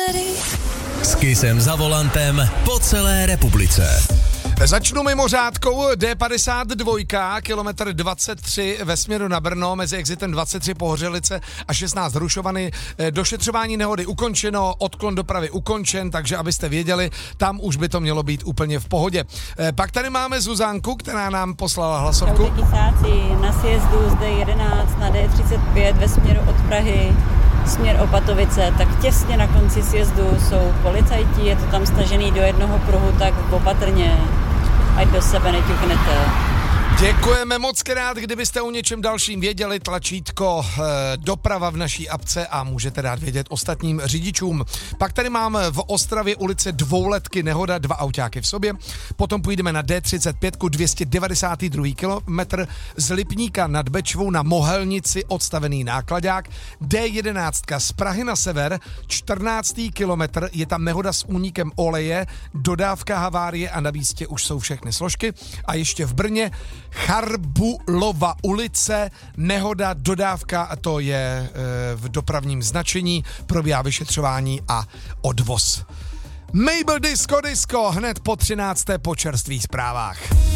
S Kissem za volantem po celé republice. Začnu mimořádkou D52, kilometr 23 ve směru na Brno, mezi exitem 23 Pohořelice a 16 Hrušovany. Došetřování nehody ukončeno, odklon dopravy ukončen, takže abyste věděli, tam už by to mělo být úplně v pohodě. Pak tady máme Zuzánku, která nám poslala hlasovku. Čaute kysáci, na sjezdu z D11 na D35 ve směru od Prahy, směr Opatovice, tak těsně na konci sjezdu jsou policajti, je to tam stažený do jednoho pruhu, tak opatrně, ať do sebe neťuknete. Děkujeme moc krát, kdybyste o něčem dalším věděli, tlačítko doprava v naší apce a můžete dát vědět ostatním řidičům. Pak tady mám v Ostravě ulice Dvouletky nehoda, 2 autáky v sobě. Potom půjdeme na D35, 292. kilometr z Lipníka nad Bečvou na Mohelnici, odstavený nákladák. D11 z Prahy na sever, 14. kilometr, je tam nehoda s únikem oleje, dodávka havárie a na místě už jsou všechny složky. A ještě v Brně Charbulova ulice, nehoda, dodávka, a to je v dopravním značení, probíhá vyšetřování a odvoz. Mabel Disco hned po 13. po čerstvých zprávách.